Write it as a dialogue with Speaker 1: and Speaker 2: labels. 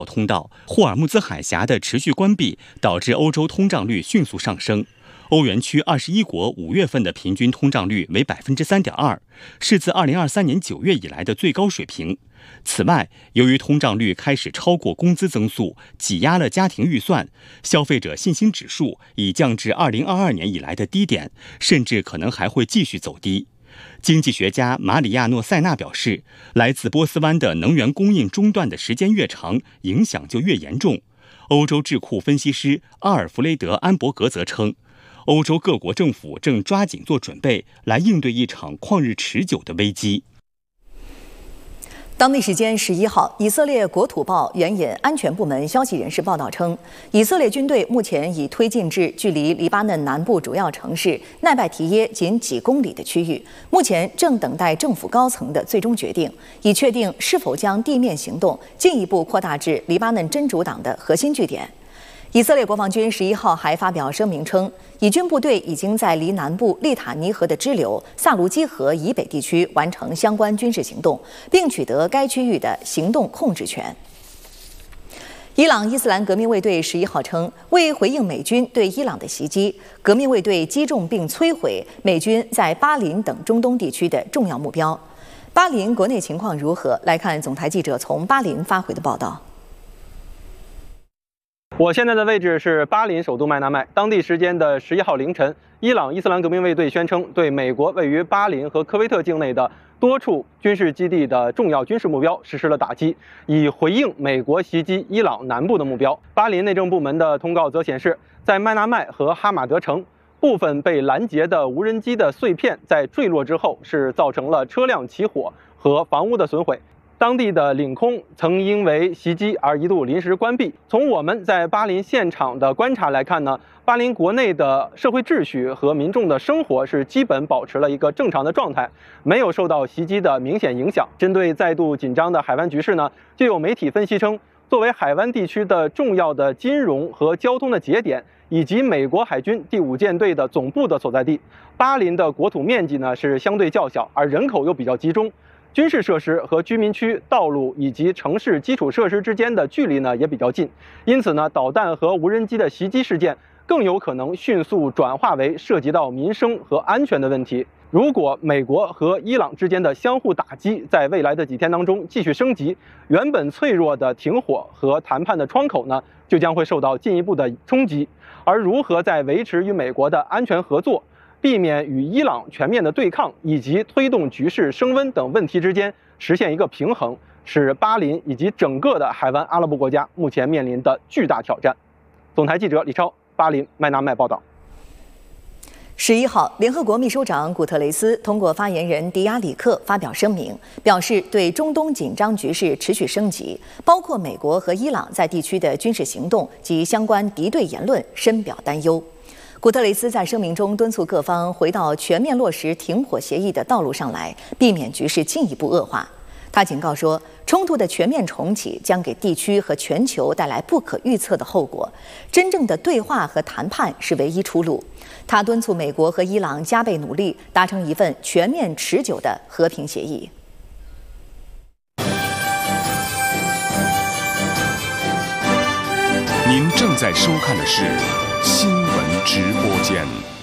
Speaker 1: 通道，霍尔木兹海峡的持续关闭导致欧洲通胀率迅速上升。欧元区21国5月份的平均通胀率为 3.2%， 是自2023年9月以来的最高水平。此外，由于通胀率开始超过工资增速，挤压了家庭预算，消费者信心指数已降至2022年以来的低点，甚至可能还会继续走低。经济学家马里亚诺·塞纳表示，来自波斯湾的能源供应中断的时间越长，影响就越严重。欧洲智库分析师阿尔弗雷德·安伯格则称，欧洲各国政府正抓紧做准备，来应对一场旷日持久的危机。
Speaker 2: 当地时间11号，以色列国土报援引安全部门消息人士报道称，以色列军队目前已推进至距离黎巴嫩南部主要城市奈拜提耶仅几公里的区域，目前正等待政府高层的最终决定，以确定是否将地面行动进一步扩大至黎巴嫩真主党的核心据点。以色列国防军11号还发表声明称，以军部队已经在离南部利塔尼河的支流萨卢基河以北地区完成相关军事行动，并取得该区域的行动控制权。伊朗伊斯兰革命卫队11号称，为回应美军对伊朗的袭击，革命卫队击中并摧毁美军在巴林等中东地区的重要目标。巴林国内情况如何？来看总台记者从巴林发回的报道。
Speaker 3: 我现在的位置是巴林首都麦纳麦。当地时间的11号凌晨，伊朗伊斯兰革命卫队宣称对美国位于巴林和科威特境内的多处军事基地的重要军事目标实施了打击，以回应美国袭击伊朗南部的目标。巴林内政部门的通告则显示，在麦纳麦和哈马德城，部分被拦截的无人机的碎片在坠落之后是造成了车辆起火和房屋的损毁。当地的领空曾因为袭击而一度临时关闭。从我们在巴林现场的观察来看呢，巴林国内的社会秩序和民众的生活是基本保持了一个正常的状态，没有受到袭击的明显影响。针对再度紧张的海湾局势呢，就有媒体分析称，作为海湾地区的重要的金融和交通的节点，以及美国海军第5舰队的总部的所在地，巴林的国土面积呢是相对较小，而人口又比较集中。军事设施和居民区、道路以及城市基础设施之间的距离呢也比较近，因此呢，导弹和无人机的袭击事件更有可能迅速转化为涉及到民生和安全的问题。如果美国和伊朗之间的相互打击在未来的几天当中继续升级，原本脆弱的停火和谈判的窗口呢，就将会受到进一步的冲击。而如何在维持与美国的安全合作、避免与伊朗全面的对抗以及推动局势升温等问题之间实现一个平衡，是巴林以及整个的海湾阿拉伯国家目前面临的巨大挑战。总台记者李超，巴林麦纳麦报道。
Speaker 2: 11号，联合国秘书长古特雷斯通过发言人迪亚里克发表声明，表示对中东紧张局势持续升级，包括美国和伊朗在地区的军事行动及相关敌对言论，深表担忧。古特雷斯在声明中敦促各方回到全面落实停火协议的道路上来，避免局势进一步恶化。他警告说，冲突的全面重启将给地区和全球带来不可预测的后果，真正的对话和谈判是唯一出路。他敦促美国和伊朗加倍努力，达成一份全面持久的和平协议。
Speaker 4: 您正在收看的是新闻直播间。